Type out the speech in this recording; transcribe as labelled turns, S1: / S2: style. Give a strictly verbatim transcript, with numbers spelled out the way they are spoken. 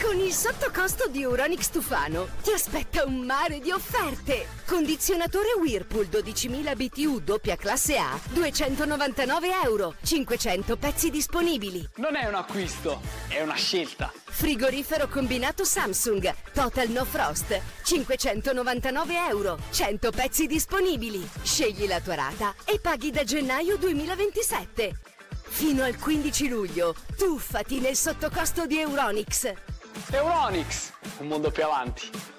S1: Con il sottocosto di Euronics Tufano ti aspetta un mare di offerte. Condizionatore Whirlpool dodicimila B T U doppia classe A, duecentonovantanove euro, cinquecento pezzi disponibili.
S2: Non è un acquisto, è una scelta.
S1: Frigorifero combinato Samsung, Total No Frost, cinquecentonovantanove euro, cento pezzi disponibili. Scegli la tua rata e paghi da gennaio duemilaventisette. Fino al quindici luglio, tuffati nel sottocosto di Euronics.
S2: Euronics, un mondo più avanti.